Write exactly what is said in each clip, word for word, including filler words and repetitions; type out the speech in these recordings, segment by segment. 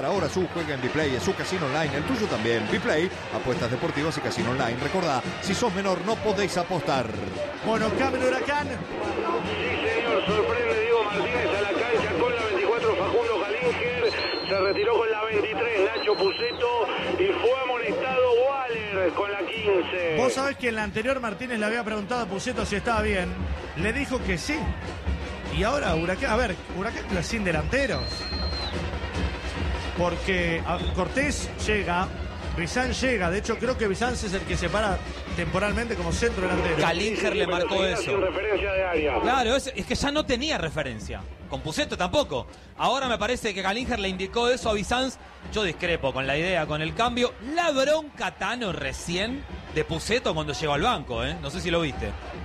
Ahora su juega en Biplay, es su casino online, el tuyo también. Biplay, apuestas deportivas y casino online. Recordá, si sos menor no podéis apostar. Bueno, cambio Huracán. Sí, señor, sorprende Diego Martínez a la cancha con la veinticuatro, Facundo Galínger. Se retiró con la veintitrés, Nacho Puceto. Y fue amonestado Waller con la quince. Vos sabés que en la anterior Martínez le había preguntado a Puceto si estaba bien. Le dijo que sí. Y ahora Huracán, a ver, Huracán es sin delanteros. Porque a, Cortés llega, Bizán llega, de hecho creo que Bizán es el que se para temporalmente como centro delantero. Galínger le marcó eso. Sin referencia de área. Claro, es, es que ya no tenía referencia. Con Puceto tampoco. Ahora me parece que Galínger le indicó eso a Bizán. Yo discrepo con la idea, con el cambio. La bronca Tano recién de Puceto cuando llegó al banco, ¿eh? No sé si lo viste.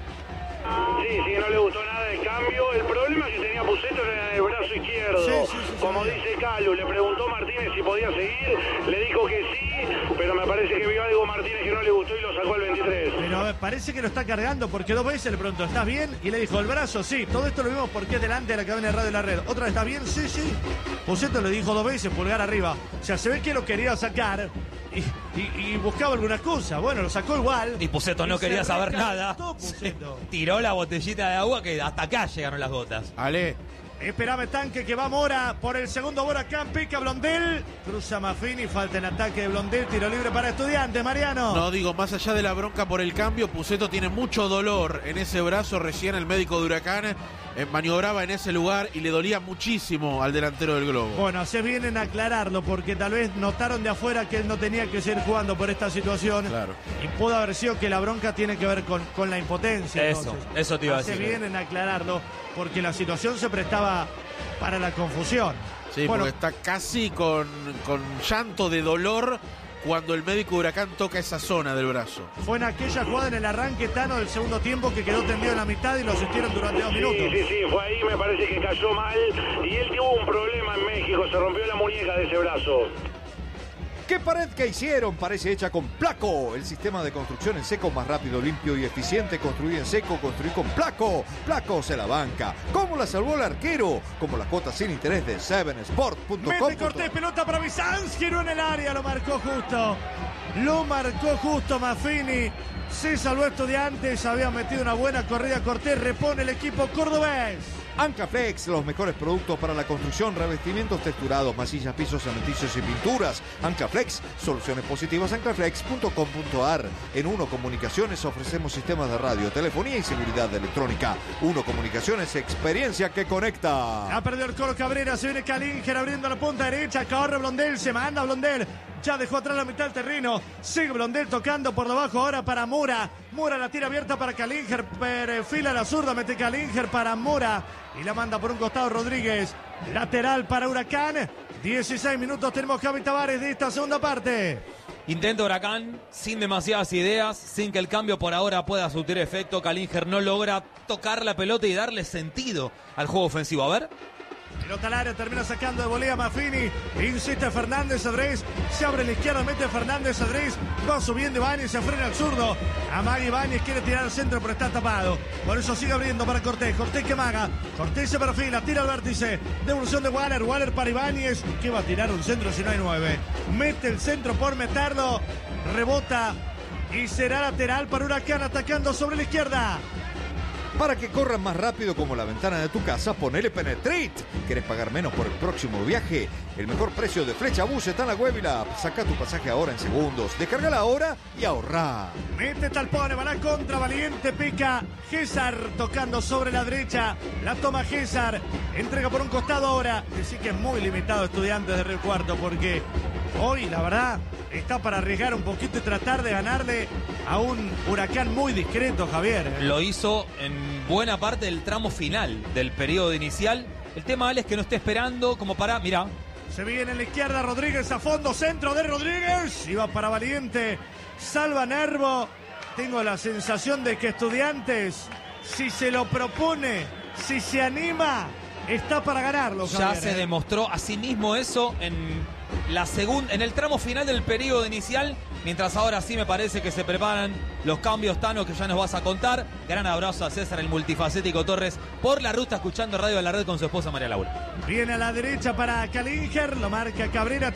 Sí, sí, no le gustó nada el cambio. El problema que tenía Puceto era en el brazo izquierdo. Sí, sí, sí, Como sí. dice Calu, le preguntó Martínez si podía seguir. Le dijo que sí, pero me parece que vio algo Martínez que no le gustó y lo sacó al veintitrés. Pero a ver, parece que lo está cargando porque dos veces le preguntó, ¿estás bien? Y le dijo, el brazo, sí. Todo esto lo vimos porque es delante de la cabina de radio de la red. Otra vez, ¿está bien? Sí, sí. Puceto le dijo dos veces, pulgar arriba. O sea, se ve que lo quería sacar y, y, y buscaba alguna cosa. Bueno, lo sacó igual. Y Puceto no Y quería se saber recalentó nada. Puceto. Tiró la botellita de agua que hasta acá llegaron las gotas. Ale, Esperame tanque que va Mora por el segundo Huracán, pica Blondel, cruza Maffini, falta en ataque de Blondel, tiro libre para Estudiantes, Mariano. no digo, más allá de la bronca por el cambio, Puceto tiene mucho dolor en ese brazo. Recién el médico de Huracán eh, maniobraba en ese lugar y le dolía muchísimo al delantero del Globo. Bueno, se vienen a aclararlo porque tal vez notaron de afuera que él no tenía que seguir jugando por esta situación. Claro. Y pudo haber sido que la bronca tiene que ver con, con la impotencia. Eso, entonces. eso te iba a Se decir. vienen a aclararlo porque la situación se prestaba para la confusión. Sí, bueno, porque está casi con, con llanto de dolor cuando el médico de Huracán toca esa zona del brazo. fue en aquella jugada en el arranque Tano del segundo tiempo que quedó tendido en la mitad y lo asistieron durante dos minutos. Sí, sí, sí, fue ahí, me parece que cayó mal. Y él tuvo un problema en México, se rompió la muñeca de ese brazo. ¿Qué pared que hicieron? Parece hecha con Placo, el sistema de construcción en seco más rápido, limpio y eficiente. Construir en seco, construir con Placo. Placo se la banca. ¿Cómo la salvó el arquero? Como las cuotas sin interés de seven sport punto com. Mete Cortés, pelota para Bizanz, giró en el área, lo marcó justo. Lo marcó justo Maffini. Se salvó Estudiantes, había metido una buena corrida Cortés, repone el equipo cordobés. Ancaflex, los mejores productos para la construcción, revestimientos texturados, masillas, pisos, cementicios y pinturas. Ancaflex, soluciones positivas, ancaflex punto com punto ar. En Uno Comunicaciones ofrecemos sistemas de radio, telefonía y seguridad electrónica. Uno Comunicaciones, experiencia que conecta. Ha perdido el Coro Cabrera, se viene Calínger abriendo la punta derecha, corre Blondel, se manda Blondel. Ya dejó atrás la mitad del terreno. Sigue Blondel tocando por debajo ahora para Mora. Mora la tira abierta para Calínger. Perfila la zurda, mete Calínger para Mora. Y la manda por un costado Rodríguez. Lateral para Huracán. dieciséis minutos tenemos Javi Tavares de esta segunda parte. Intento Huracán, sin demasiadas ideas, sin que el cambio por ahora pueda surtir efecto. Calínger no logra tocar la pelota y darle sentido al juego ofensivo. A ver. Pelota al área, termina sacando de volea Maffini. Insiste Fernández Adrés. Se abre a la izquierda, mete Fernández Adrés. Va subiendo Ibáñez, se frena al zurdo. Amaga Ibáñez, quiere tirar al centro, pero está tapado. Por eso sigue abriendo para Cortés. Cortés que maga. Cortés se perfila, tira al vértice. Devolución de Waller. Waller para Ibáñez. Que va a tirar un centro si no hay nueve. Mete el centro por meterlo. Rebota. Y será lateral para Huracán atacando sobre la izquierda. Para que corran más rápido como la ventana de tu casa, ponele Penetrate. ¿Querés pagar menos por el próximo viaje? El mejor precio de Flecha Bus está en la web y la app. Saca tu pasaje ahora en segundos. Descárgala ahora y ahorrá. Mete Talpone, va la contra, Valiente, pica. Gésar tocando sobre la derecha. La toma Gésar. Entrega por un costado ahora. Decir que es muy limitado Estudiantes de Río Cuarto porque hoy, la verdad, está para arriesgar un poquito y tratar de ganarle a un Huracán muy discreto, Javier. Lo hizo en buena parte del tramo final del periodo inicial. El tema, Ale, es que no esté esperando como para... Mirá. Se viene en la izquierda Rodríguez a fondo, centro de Rodríguez. Y va para Valiente. Salva Nervo. Tengo la sensación de que Estudiantes, si se lo propone, si se anima, está para ganarlo, Ya Javier, se ¿eh? demostró a sí mismo eso en la segunda, en el tramo final del periodo inicial, mientras ahora sí me parece que se preparan los cambios, Tano, que ya nos vas a contar. Gran abrazo a César, el multifacético Torres, por la ruta escuchando Radio de la Red con su esposa María Laura. Viene a la derecha para Calinger, lo marca Cabrera.